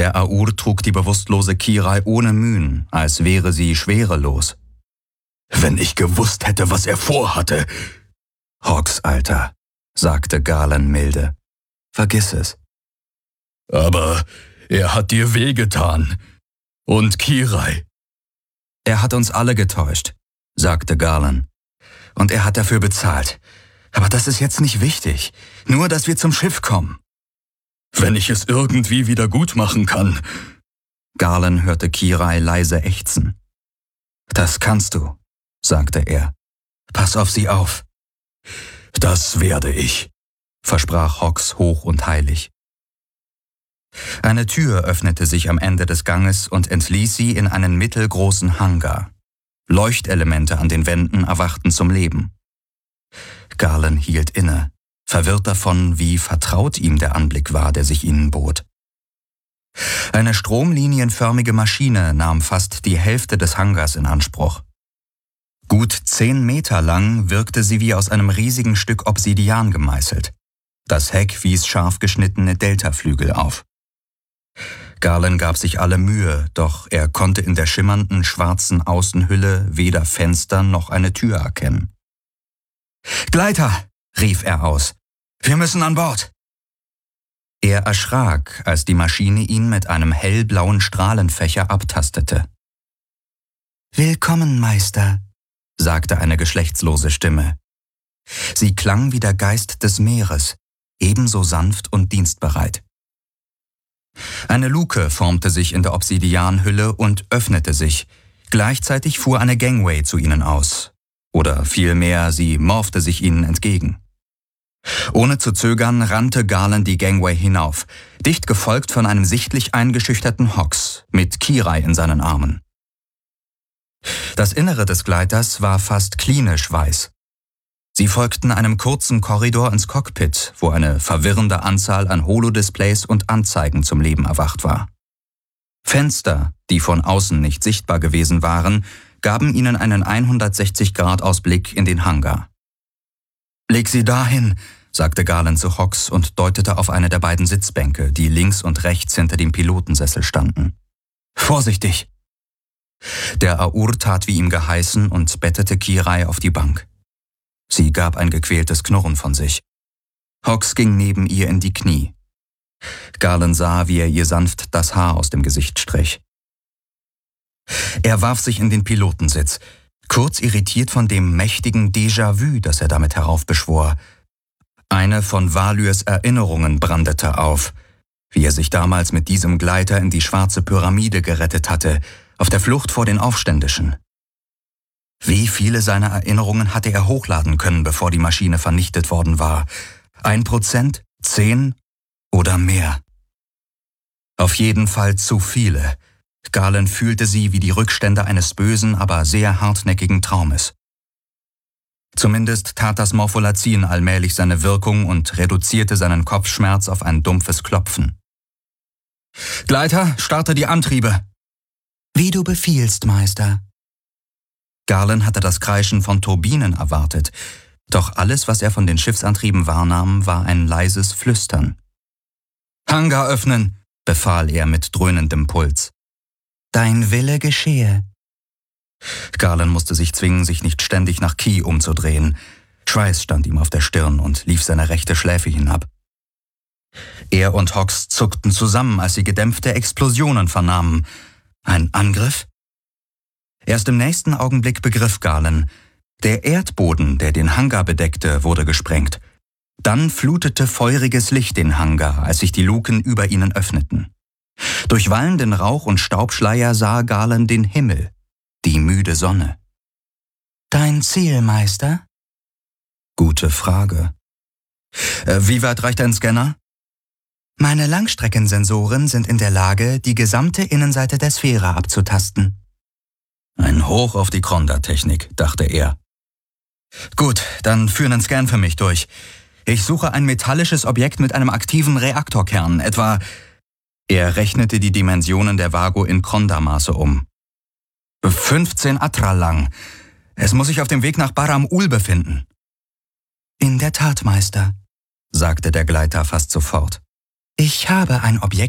Der Aur trug die bewusstlose Kirai ohne Mühen, als wäre sie schwerelos. »Wenn ich gewusst hätte, was er vorhatte!« »Hawks, Alter«, sagte Garland milde. »Vergiss es.« »Aber er hat dir wehgetan. Und Kirai.« »Er hat uns alle getäuscht«, sagte Garland. »Und er hat dafür bezahlt. Aber das ist jetzt nicht wichtig. Nur, dass wir zum Schiff kommen.« »Wenn ich es irgendwie wieder gut machen kann.« Garland hörte Kirai leise ächzen. »Das kannst du«, sagte er. »Pass auf sie auf.« »Das werde ich«, versprach Hawks hoch und heilig. Eine Tür öffnete sich am Ende des Ganges und entließ sie in einen mittelgroßen Hangar. Leuchtelemente an den Wänden erwachten zum Leben. Garland hielt inne, verwirrt davon, wie vertraut ihm der Anblick war, der sich ihnen bot. Eine stromlinienförmige Maschine nahm fast die Hälfte des Hangars in Anspruch. Gut 10 Meter lang wirkte sie wie aus einem riesigen Stück Obsidian gemeißelt. Das Heck wies scharf geschnittene Deltaflügel auf. Garland gab sich alle Mühe, doch er konnte in der schimmernden schwarzen Außenhülle weder Fenster noch eine Tür erkennen. »Gleiter«, rief er aus, »wir müssen an Bord!« Er erschrak, als die Maschine ihn mit einem hellblauen Strahlenfächer abtastete. »Willkommen, Meister«, sagte eine geschlechtslose Stimme. Sie klang wie der Geist des Meeres, ebenso sanft und dienstbereit. Eine Luke formte sich in der Obsidianhülle und öffnete sich. Gleichzeitig fuhr eine Gangway zu ihnen aus. Oder vielmehr, sie morpchte sich ihnen entgegen. Ohne zu zögern rannte Garland die Gangway hinauf, dicht gefolgt von einem sichtlich eingeschüchterten Hawks mit Kirai in seinen Armen. Das Innere des Gleiters war fast klinisch weiß. Sie folgten einem kurzen Korridor ins Cockpit, wo eine verwirrende Anzahl an Holodisplays und Anzeigen zum Leben erwacht war. Fenster, die von außen nicht sichtbar gewesen waren, gaben ihnen einen 160-Grad-Ausblick in den Hangar. »Leg sie dahin«, sagte Garland zu Hawks und deutete auf eine der beiden Sitzbänke, die links und rechts hinter dem Pilotensessel standen. »Vorsichtig!« Der Aur tat wie ihm geheißen und bettete Kirai auf die Bank. Sie gab ein gequältes Knurren von sich. Hawks ging neben ihr in die Knie. Garland sah, wie er ihr sanft das Haar aus dem Gesicht strich. Er warf sich in den Pilotensitz, kurz irritiert von dem mächtigen Déjà-vu, das er damit heraufbeschwor. Eine von Valyrs Erinnerungen brandete auf, wie er sich damals mit diesem Gleiter in die schwarze Pyramide gerettet hatte, auf der Flucht vor den Aufständischen. Wie viele seiner Erinnerungen hatte er hochladen können, bevor die Maschine vernichtet worden war? 1%, 10 oder mehr? Auf jeden Fall zu viele. Garland fühlte sie wie die Rückstände eines bösen, aber sehr hartnäckigen Traumes. Zumindest tat das Morpholazin allmählich seine Wirkung und reduzierte seinen Kopfschmerz auf ein dumpfes Klopfen. »Gleiter, starte die Antriebe!« »Wie du befiehlst, Meister.« Garland hatte das Kreischen von Turbinen erwartet, doch alles, was er von den Schiffsantrieben wahrnahm, war ein leises Flüstern. »Hangar öffnen«, befahl er mit dröhnendem Puls. »Dein Wille geschehe.« Garland musste sich zwingen, sich nicht ständig nach Key umzudrehen. Schweiß stand ihm auf der Stirn und lief seine rechte Schläfe hinab. Er und Hawks zuckten zusammen, als sie gedämpfte Explosionen vernahmen. Ein Angriff? Erst im nächsten Augenblick begriff Garland, der Erdboden, der den Hangar bedeckte, wurde gesprengt. Dann flutete feuriges Licht den Hangar, als sich die Luken über ihnen öffneten. Durch wallenden Rauch und Staubschleier sah Garland den Himmel, die müde Sonne. »Dein Ziel, Meister?« »Gute Frage. Wie weit reicht dein Scanner?« »Meine Langstreckensensoren sind in der Lage, die gesamte Innenseite der Sphäre abzutasten.« »Ein Hoch auf die Kronda-Technik«, dachte er. »Gut, dann führ einen Scan für mich durch. Ich suche ein metallisches Objekt mit einem aktiven Reaktorkern, etwa...« Er rechnete die Dimensionen der Vago in Kronda-Maße um. 15 Atra lang. Es muss sich auf dem Weg nach Baram-Ul befinden. »In der Tat, Meister«, sagte der Gleiter fast sofort. »Ich habe ein Objekt